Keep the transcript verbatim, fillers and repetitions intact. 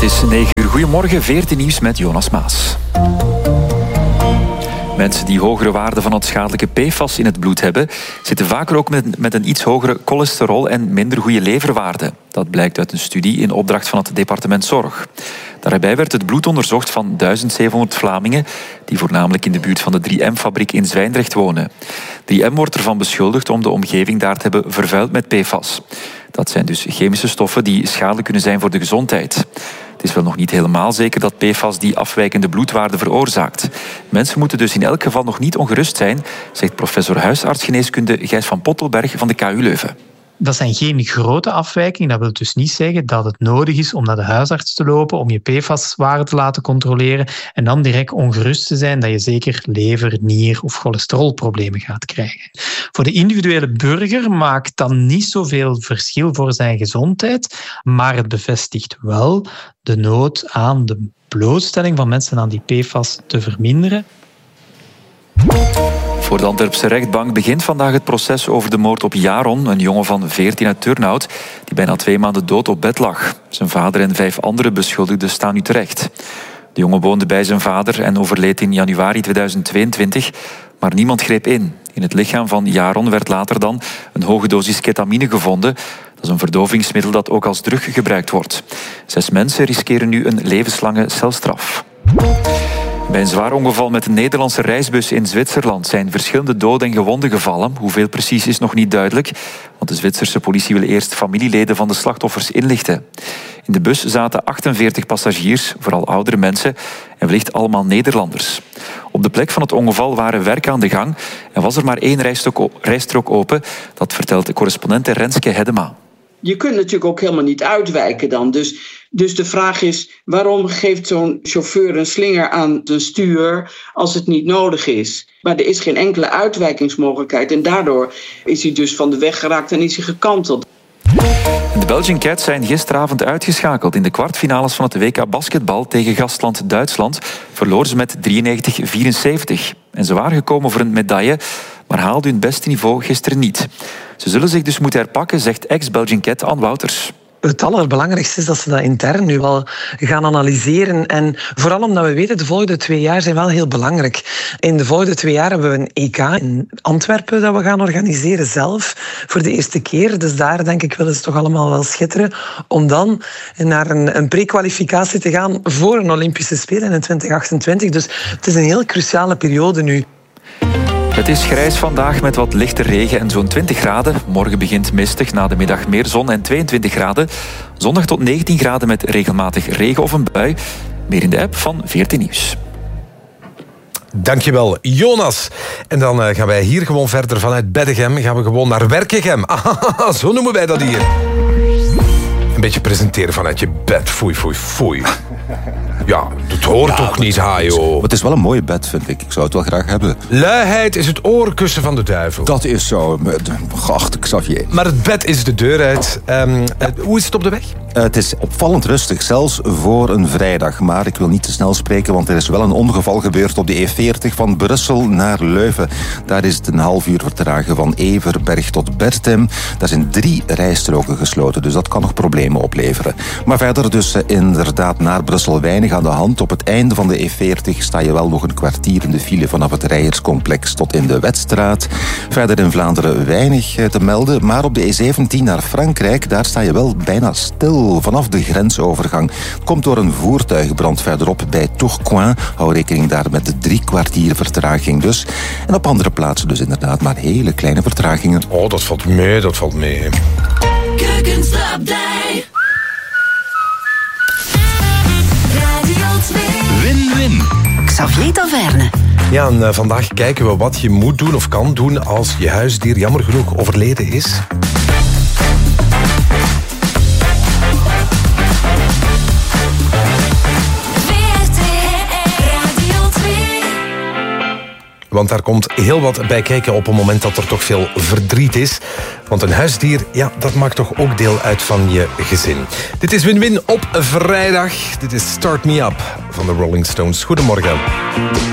is negen uur. Goedemorgen, veertien nieuws met Jonas Maas. Mensen die hogere waarden van het schadelijke P F A S in het bloed hebben, zitten vaker ook met, met een iets hogere cholesterol en minder goede leverwaarden. Dat blijkt uit een studie in opdracht van het departement Zorg. Daarbij werd het bloed onderzocht van duizend zevenhonderd Vlamingen die voornamelijk in de buurt van de drie M-fabriek in Zwijndrecht wonen. drie M wordt ervan beschuldigd om de omgeving daar te hebben vervuild met P F A S. Dat zijn dus chemische stoffen die schadelijk kunnen zijn voor de gezondheid. Het is wel nog niet helemaal zeker dat P F A S die afwijkende bloedwaarde veroorzaakt. Mensen moeten dus in elk geval nog niet ongerust zijn, zegt professor huisartsgeneeskunde Gijs van Pottelberg van de K U Leuven. Dat zijn geen grote afwijkingen. Dat wil dus niet zeggen dat het nodig is om naar de huisarts te lopen, om je P F A S-waarde te laten controleren en dan direct ongerust te zijn dat je zeker lever-, nier- of cholesterolproblemen gaat krijgen. Voor de individuele burger maakt dat niet zoveel verschil voor zijn gezondheid, maar het bevestigt wel de nood aan de blootstelling van mensen aan die P F A S te verminderen. Voor de Antwerpse rechtbank begint vandaag het proces over de moord op Jaron, een jongen van veertien uit Turnhout, die bijna twee maanden dood op bed lag. Zijn vader en vijf andere beschuldigden staan nu terecht. De jongen woonde bij zijn vader en overleed in januari tweeduizend tweeëntwintig, maar niemand greep in. In het lichaam van Jaron werd later dan een hoge dosis ketamine gevonden. Dat is een verdovingsmiddel dat ook als drug gebruikt wordt. Zes mensen riskeren nu een levenslange celstraf. Bij een zwaar ongeval met een Nederlandse reisbus in Zwitserland zijn verschillende doden en gewonden gevallen. Hoeveel precies is nog niet duidelijk, want de Zwitserse politie wil eerst familieleden van de slachtoffers inlichten. In de bus zaten achtenveertig passagiers, vooral oudere mensen, en wellicht allemaal Nederlanders. Op de plek van het ongeval waren werken aan de gang en was er maar één rijstrook open. Dat vertelt de correspondent Renske Hedema. Je kunt natuurlijk ook helemaal niet uitwijken dan. Dus, dus de vraag is, waarom geeft zo'n chauffeur een slinger aan zijn stuur als het niet nodig is? Maar er is geen enkele uitwijkingsmogelijkheid en daardoor is hij dus van de weg geraakt en is hij gekanteld. De Belgian Cats zijn gisteravond uitgeschakeld. In de kwartfinales van het W K basketbal tegen gastland Duitsland verloren ze met drieënnegentig vierenzeventig. En ze waren gekomen voor een medaille, maar haalden hun beste niveau gisteren niet. Ze zullen zich dus moeten herpakken, zegt ex-Belgian Cat Anne Wouters. Het allerbelangrijkste is dat ze dat intern nu wel gaan analyseren. En vooral omdat we weten, de volgende twee jaar zijn wel heel belangrijk. In de volgende twee jaar hebben we een E K in Antwerpen dat we gaan organiseren zelf voor de eerste keer. Dus daar denk ik willen ze toch allemaal wel schitteren. Om dan naar een, een pre-kwalificatie te gaan voor een Olympische Spelen in twintig achtentwintig. Dus het is een heel cruciale periode nu. Het is grijs vandaag met wat lichte regen en zo'n twintig graden. Morgen begint mistig, na de middag meer zon en tweeëntwintig graden. Zondag tot negentien graden met regelmatig regen of een bui. Meer in de app van veertien nieuws. Dankjewel, Jonas. En dan uh, gaan wij hier gewoon verder vanuit Beddegem. Gaan we gewoon naar Werkegem. Ah, zo noemen wij dat hier. Een beetje presenteren vanuit je bed. Foei, foei, foei. Ja, dat hoort ja, toch niet, Hajo? Het is wel een mooie bed, vind ik. Ik zou het wel graag hebben. Luiheid is het oorkussen van de duivel. Dat is zo, geachte Xavier. Maar het bed is de deur uit. Um, uh, hoe is het op de weg? Uh, het is opvallend rustig, zelfs voor een vrijdag. Maar ik wil niet te snel spreken, want er is wel een ongeval gebeurd op de E veertig van Brussel naar Leuven. Daar is het een half uur vertragen van Everberg tot Bertem. Daar zijn drie rijstroken gesloten, dus dat kan nog problemen opleveren. Maar verder dus uh, inderdaad naar Brussel weinig aan de hand. Op het einde van de E veertig sta je wel nog een kwartier in de file vanaf het Rijerscomplex tot in de Wetstraat. Verder in Vlaanderen weinig uh, te melden, maar op de E zeventien naar Frankrijk, daar sta je wel bijna stil. Vanaf de grensovergang. Het komt door een voertuigbrand verderop bij Tourcoing. Hou rekening daar met de drie kwartier vertraging dus. En op andere plaatsen dus inderdaad maar hele kleine vertragingen. Oh, dat valt mee, dat valt mee. Win-win. Xavier Taverne. Ja, en uh, vandaag kijken we wat je moet doen of kan doen als je huisdier jammer genoeg overleden is. Want daar komt heel wat bij kijken op het moment dat er toch veel verdriet is. Want een huisdier, ja, dat maakt toch ook deel uit van je gezin. Dit is Win-Win op vrijdag. Dit is Start Me Up van de Rolling Stones. Goedemorgen.